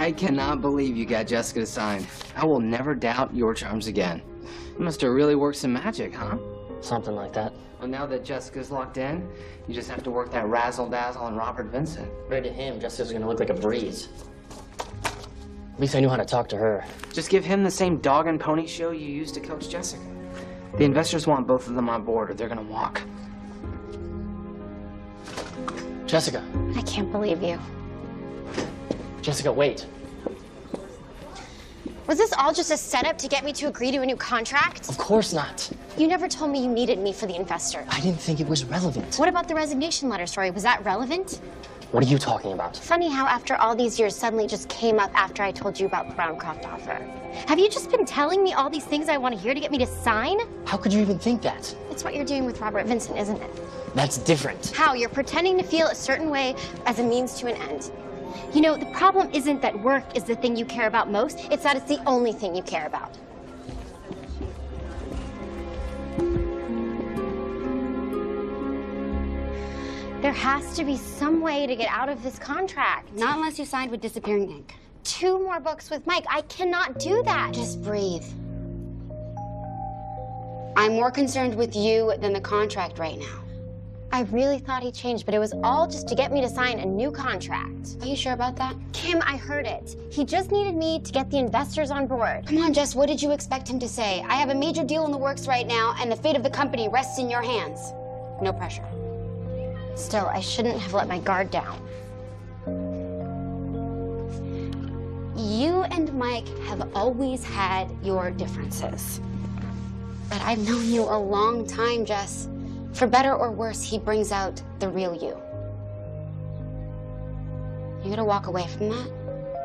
I cannot believe you got Jessica to sign. I will never doubt your charms again. You must have really worked some magic, huh? Something like that. Well, now that Jessica's locked in, you just have to work that razzle-dazzle on Robert Vincent. Right to him, Jessica's gonna look like a breeze. At least I knew how to talk to her. Just give him the same dog and pony show you used to coach Jessica. The investors want both of them on board or they're gonna walk. Jessica. I can't believe you. Jessica, wait. Was this all just a setup to get me to agree to a new contract? Of course not. You never told me you needed me for the investors. I didn't think it was relevant. What about the resignation letter story? Was that relevant? What are you talking about? Funny how after all these years suddenly just came up after I told you about the Browncroft offer. Have you just been telling me all these things I want to hear to get me to sign? How could you even think that? It's what you're doing with Robert Vincent, isn't it? That's different. How? You're pretending to feel a certain way as a means to an end. You know, the problem isn't that work is the thing you care about most, it's that it's the only thing you care about. There has to be some way to get out of this contract. Not unless you signed with Disappearing Ink. 2 more books with Mike. I cannot do that. Just breathe. I'm more concerned with you than the contract right now. I really thought he changed, but it was all just to get me to sign a new contract. Are you sure about that? Kim, I heard it. He just needed me to get the investors on board. Come on, Jess, what did you expect him to say? I have a major deal in the works right now, and the fate of the company rests in your hands. No pressure. Still, I shouldn't have let my guard down. You and Mike have always had your differences. But I've known you a long time, Jess. For better or worse, he brings out the real you. You gonna walk away from that?